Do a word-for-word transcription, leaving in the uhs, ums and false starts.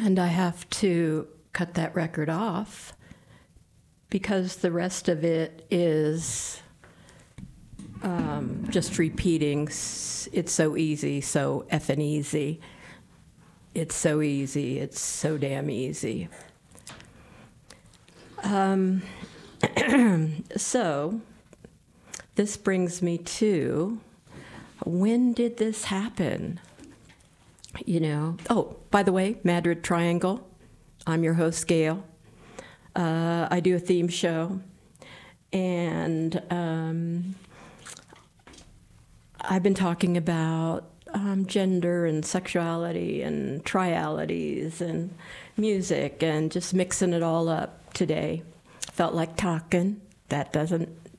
And I have to cut that record off because the rest of it is um, just repeating. It's so easy, so effing easy. It's so easy. It's so damn easy. Um, so this brings me to, when did this happen? You know, oh, by the way, Madrid Triangle. I'm your host, Gail. Uh, I do a theme show, and um, I've been talking about um, gender and sexuality and trialities and music and just mixing it all up today. Felt like talking. That doesn't